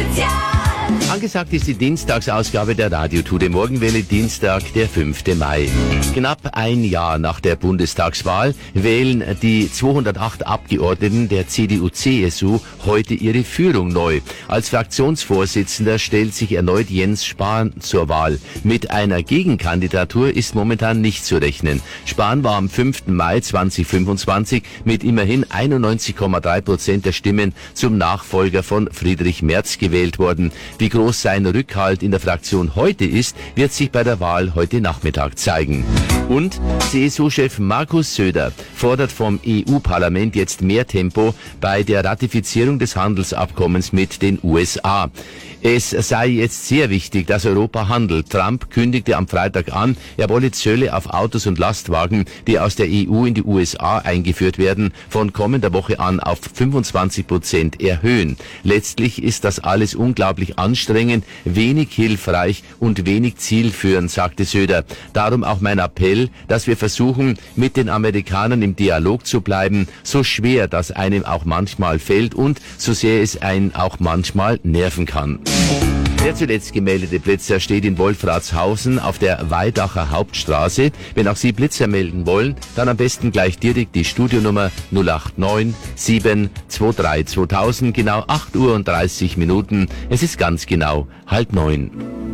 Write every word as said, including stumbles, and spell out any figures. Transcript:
Angesagt ist die Dienstagsausgabe der Radio Tour de Morgenwelle, Dienstag, der fünfte Mai. Knapp ein Jahr nach der Bundestagswahl wählen die zweihundertacht Abgeordneten der C D U C S U heute ihre Führung neu. Als Fraktionsvorsitzender stellt sich erneut Jens Spahn zur Wahl. Mit einer Gegenkandidatur ist momentan nicht zu rechnen. Spahn war am fünften Mai zweitausendfünfundzwanzig mit immerhin einundneunzig Komma drei Prozent der Stimmen zum Nachfolger von Friedrich Merz gewählt worden. Wie groß sein Rückhalt in der Fraktion heute ist, wird sich bei der Wahl heute Nachmittag zeigen. Und C S U-Chef Markus Söder fordert vom E U-Parlament jetzt mehr Tempo bei der Ratifizierung des Handelsabkommens mit den U S A. Es sei jetzt sehr wichtig, dass Europa handelt. Trump kündigte am Freitag an, er wolle Zölle auf Autos und Lastwagen, die aus der E U in die U S A eingeführt werden, von kommender Woche an auf fünfundzwanzig Prozent erhöhen. Letztlich ist das alles unglaublich anstrengend, wenig hilfreich und wenig zielführend, sagte Söder. Darum auch mein Appell, dass wir versuchen, mit den Amerikanern im Dialog zu bleiben, so schwer das einem auch manchmal fällt und so sehr es einen auch manchmal nerven kann. Der zuletzt gemeldete Blitzer steht in Wolfratshausen auf der Weidacher Hauptstraße. Wenn auch Sie Blitzer melden wollen, dann am besten gleich direkt die Studionummer null acht neun sieben zwei drei zweitausend, genau acht Uhr und dreißig Minuten. Es ist ganz genau halb neun.